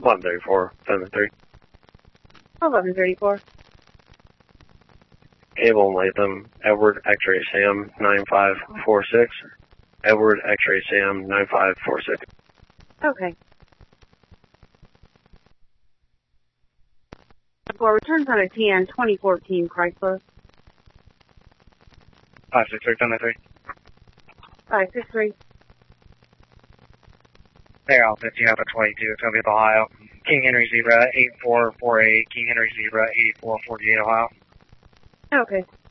1134, 7-3. 1134. Cable and Latham, Edward X-Ray Sam 9546. Edward X-Ray Sam 9546. Okay. For returns on a TN 2014 Chrysler. 563, 793. 563. Air Alpha, you have a 22, it's going to be at Ohio. King Henry Zebra 8448, King Henry Zebra 8448, Ohio. Okay.